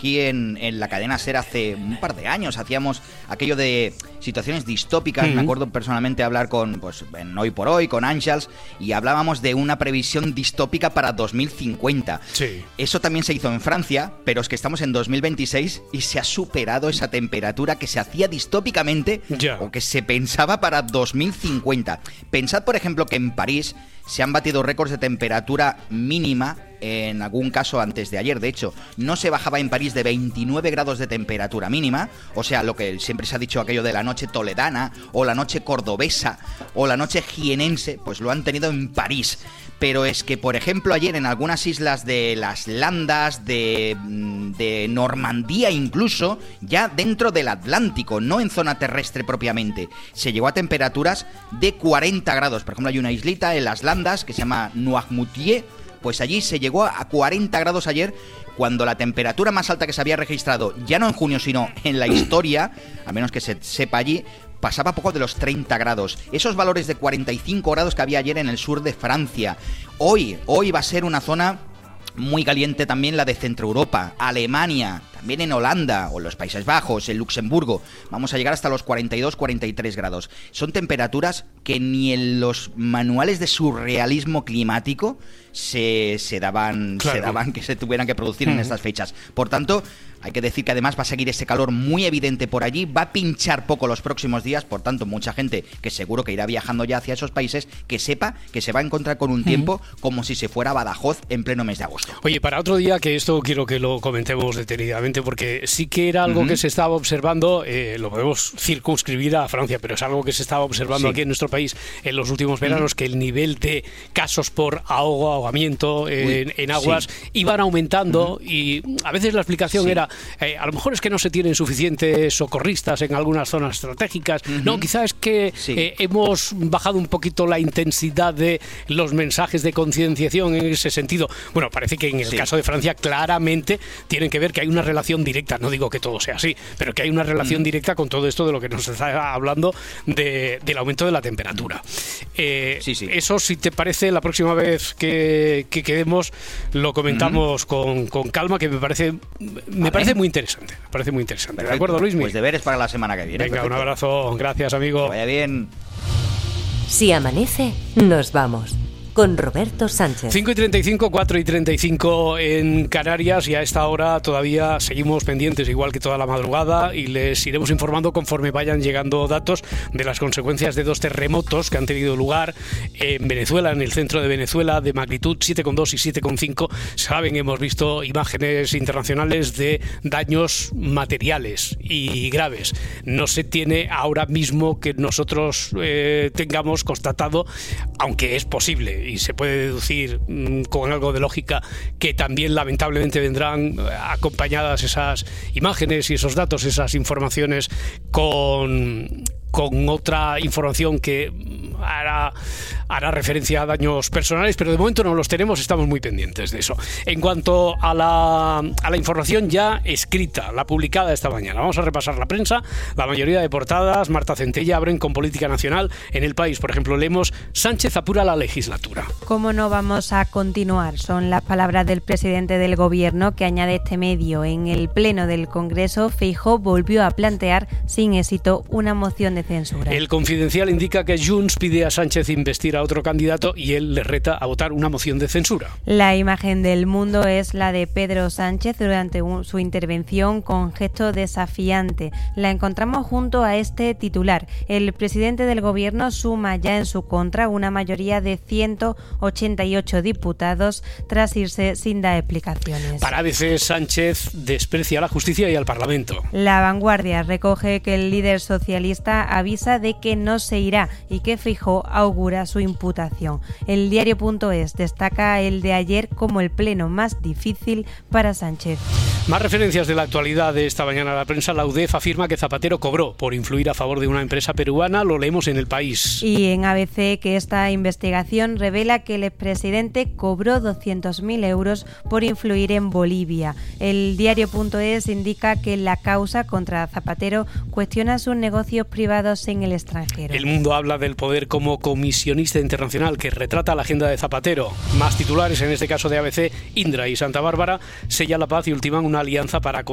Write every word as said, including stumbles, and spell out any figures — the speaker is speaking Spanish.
aquí en, en la cadena SER hace un par de años. Hacíamos aquello de situaciones distópicas. Mm-hmm. Me acuerdo personalmente hablar con, pues, en Hoy por Hoy, con Ángels, y hablábamos de una previsión distópica para dos mil cincuenta. Sí. Eso también se hizo en Francia, pero es que estamos en dos mil veintiséis y se ha superado esa temperatura que se hacía distópicamente ya. o que se pensaba para dos mil cincuenta. Pensad, por ejemplo, que en París se han batido récords de temperatura mínima, en algún caso antes de ayer. De hecho, no se bajaba en París de veintinueve grados de temperatura mínima, o sea, lo que siempre se ha dicho, aquello de la noche toledana, o la noche cordobesa, o la noche jienense, pues lo han tenido en París. Pero es que, por ejemplo, ayer en algunas islas de las Landas, de, de Normandía incluso, ya dentro del Atlántico, no en zona terrestre propiamente, se llegó a temperaturas de cuarenta grados. Por ejemplo, hay una islita en las Landas que se llama Noirmoutier, pues allí se llegó a cuarenta grados ayer, cuando la temperatura más alta que se había registrado, ya no en junio, sino en la historia, a menos que se sepa allí, pasaba poco de los treinta grados. Esos valores de cuarenta y cinco grados que había ayer en el sur de Francia. Hoy, hoy va a ser una zona muy caliente también la de Centro Europa, Alemania, también en Holanda o en los Países Bajos, en Luxemburgo. Vamos a llegar hasta los cuarenta y dos, cuarenta y tres grados. Son temperaturas que ni en los manuales de surrealismo climático se, se, daban, claro. se daban que se tuvieran que producir uh-huh. en estas fechas. Por tanto, hay que decir que además va a seguir ese calor muy evidente por allí, va a pinchar poco los próximos días, por tanto, mucha gente que seguro que irá viajando ya hacia esos países, que sepa que se va a encontrar con un tiempo uh-huh. como si se fuera a Badajoz en pleno mes de agosto. Oye, para otro día, que esto quiero que lo comentemos detenidamente, porque sí que era algo uh-huh. que se estaba observando, eh, lo podemos circunscribir a Francia, pero es algo que se estaba observando sí. aquí en nuestro país en los últimos veranos, uh-huh. que el nivel de casos por ahogo, ahogamiento en, Uy, en aguas sí. iban aumentando uh-huh. y a veces la explicación sí. era Eh, a lo mejor es que no se tienen suficientes socorristas en algunas zonas estratégicas. Uh-huh. No, quizás es que sí. eh, hemos bajado un poquito la intensidad de los mensajes de concienciación en ese sentido. Bueno, parece que en el sí. caso de Francia claramente tienen que ver que hay una relación directa. No digo que todo sea así, pero que hay una relación uh-huh. directa con todo esto de lo que nos está hablando de, del aumento de la temperatura. Eh, sí, sí. Eso, si te parece, la próxima vez que, que quedemos lo comentamos uh-huh. con, con calma, que me parece, me vale. parece muy interesante. Me parece muy interesante. Perfecto. ¿De acuerdo, Luismi? Pues deberes para la semana que viene. Venga, Perfecto. Un abrazo. Gracias, amigo. Que vaya bien. Si amanece, nos vamos. Con Roberto Sánchez. cinco y treinta y cinco, cuatro y treinta y cinco en Canarias, y a esta hora todavía seguimos pendientes, igual que toda la madrugada, y les iremos informando conforme vayan llegando datos de las consecuencias de dos terremotos que han tenido lugar en Venezuela, en el centro de Venezuela, de magnitud siete coma dos y siete coma cinco. Saben, hemos visto imágenes internacionales de daños materiales y graves. No se tiene ahora mismo que nosotros eh, tengamos constatado, aunque es posible y se puede deducir mmm, con algo de lógica, que también lamentablemente vendrán acompañadas esas imágenes y esos datos, esas informaciones con, con otra información que hará, hará referencia a daños personales, pero de momento no los tenemos, estamos muy pendientes de eso. En cuanto a la, a la información ya escrita, la publicada esta mañana, vamos a repasar la prensa. La mayoría de portadas, Marta Centella, abren con política nacional. En El País, por ejemplo, leemos: Sánchez apura la legislatura. ¿Cómo no vamos a continuar? Son las palabras del presidente del Gobierno, que añade este medio. En el pleno del Congreso, Feijóo volvió a plantear sin éxito una moción de censura. El Confidencial indica que Junts pide a Sánchez investir a otro candidato y él le reta a votar una moción de censura. La imagen del Mundo es la de Pedro Sánchez durante un, su intervención con gesto desafiante. La encontramos junto a este titular: el presidente del Gobierno suma ya en su contra una mayoría de ciento ochenta y ocho diputados tras irse sin dar explicaciones. Para A B C, Sánchez desprecia a la justicia y al Parlamento. La Vanguardia recoge que el líder socialista avisa de que no se irá y que Feijóo augura su imputación. El diario.es destaca el de ayer como el pleno más difícil para Sánchez. Más referencias de la actualidad de esta mañana. La prensa. La U D E F afirma que Zapatero cobró por influir a favor de una empresa peruana. Lo leemos en El País. Y en A B C, que esta investigación revela que el expresidente cobró doscientos mil euros por influir en Bolivia. El diario.es indica que la causa contra Zapatero cuestiona sus negocios privados en el extranjero. El Mundo habla del poder como comisionista internacional, que retrata la agenda de Zapatero. Más titulares, en este caso de A B C. Indra y Santa Bárbara sellan la paz y ultiman una alianza para